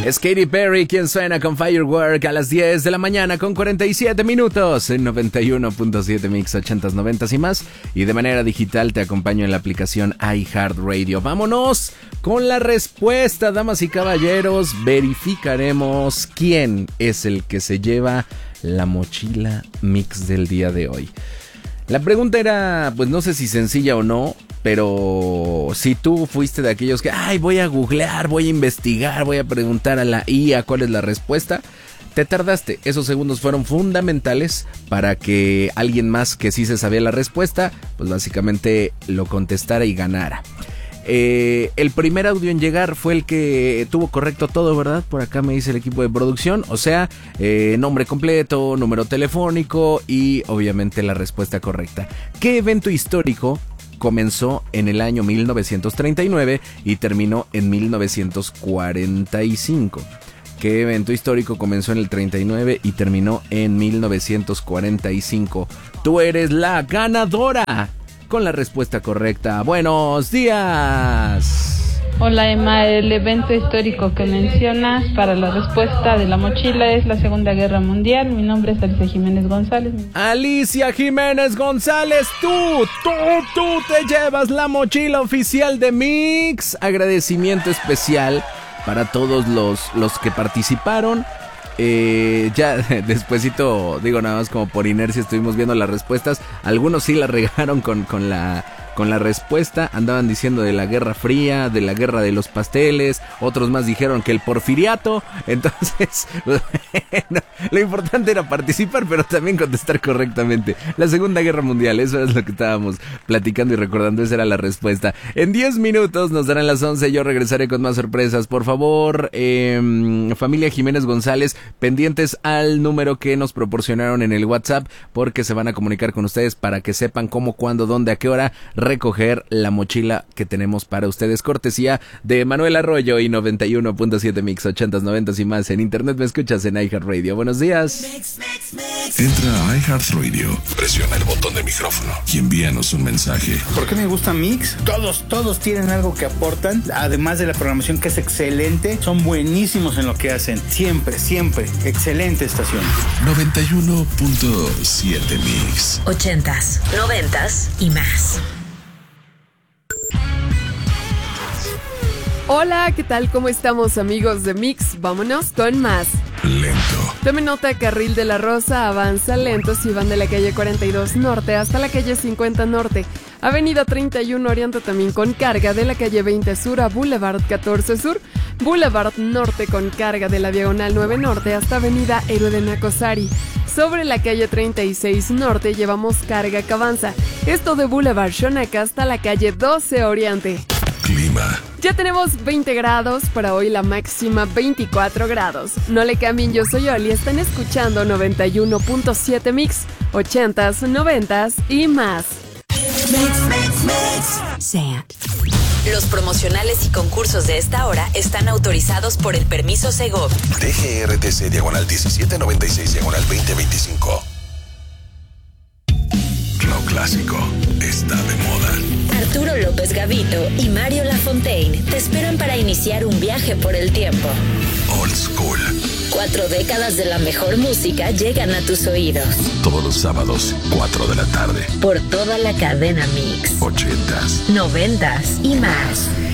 Es Katy Perry quien suena con Firework a las 10 de la mañana con 47 minutos en 91.7 Mix 80s, 90s y más. Y de manera digital te acompaño en la aplicación iHeartRadio. Vámonos con la respuesta, damas y caballeros. Verificaremos quién es el que se lleva la mochila Mix del día de hoy. La pregunta era, pues no sé si sencilla o no, pero si tú fuiste de aquellos que, voy a googlear, voy a investigar, voy a preguntar a la IA cuál es la respuesta, te tardaste. Esos segundos fueron fundamentales para que alguien más que sí se sabía la respuesta, pues básicamente lo contestara y ganara. El primer audio en llegar fue el que tuvo correcto todo, ¿verdad? Por acá me dice el equipo de producción, o sea, nombre completo, número telefónico y obviamente la respuesta correcta. ¿Qué evento histórico comenzó en el año 1939 y terminó en 1945? ¿Qué evento histórico comenzó en el 39 y terminó en 1945? Tú eres la ganadora con la respuesta correcta. ¡Buenos días! Hola Emma, el evento histórico que mencionas para la respuesta de la mochila es la Segunda Guerra Mundial. Mi nombre es Alicia Jiménez González. Alicia Jiménez González, tú te llevas la mochila oficial de Mix. Agradecimiento especial para todos los que participaron. Ya despuesito, digo nada más como por inercia, estuvimos viendo las respuestas. Algunos sí la regaron con la respuesta. Andaban diciendo de la Guerra Fría, de la Guerra de los Pasteles. Otros más dijeron que el Porfiriato. Entonces, bueno, lo importante era participar, pero también contestar correctamente. La Segunda Guerra Mundial, eso es lo que estábamos platicando y recordando. Esa era la respuesta. En 10 minutos nos darán las 11. Yo regresaré con más sorpresas. Por favor, familia Jiménez González, pendientes al número que nos proporcionaron en el WhatsApp, porque se van a comunicar con ustedes para que sepan cómo, cuándo, dónde, a qué hora recoger la mochila que tenemos para ustedes, cortesía de Manuel Arroyo y 91.7 Mix 80s, 90s y más. En internet me escuchas en iHeartRadio. Buenos días. Entra a iHeartRadio, presiona el botón de micrófono y envíanos un mensaje. ¿Por qué me gusta Mix? Todos tienen algo que aportan, además de la programación que es excelente. Son buenísimos en lo que hacen, siempre, excelente estación. 91.7 Mix 80s, 90s y más. Hola, ¿qué tal? ¿Cómo estamos, amigos de Mix? Vámonos con más. Lento. Tomen nota, carril de la Rosa avanza lento si van de la calle 42 Norte hasta la calle 50 Norte. Avenida 31 Oriente también con carga de la calle 20 Sur a Boulevard 14 Sur. Boulevard Norte con carga de la Diagonal 9 Norte hasta Avenida Héroe de Nacosari. Sobre la calle 36 Norte llevamos carga que avanza. Esto de Boulevard Xonaca hasta la calle 12 Oriente. Clima. Ya tenemos 20 grados, para hoy la máxima 24 grados. No le cambien, yo soy Oli, están escuchando 91.7 Mix, 80s, 90s y más. SEAT. Los promocionales y concursos de esta hora están autorizados por el permiso Segov. DGRTC diagonal 1796 diagonal 2025. Lo clásico está de moda. Arturo López Gavito y Mario Lafontaine te esperan para iniciar un viaje por el tiempo. Old School. 4 décadas de la mejor música llegan a tus oídos. Todos los sábados, 4 de la tarde. Por toda la cadena Mix. 80s, 90s y más.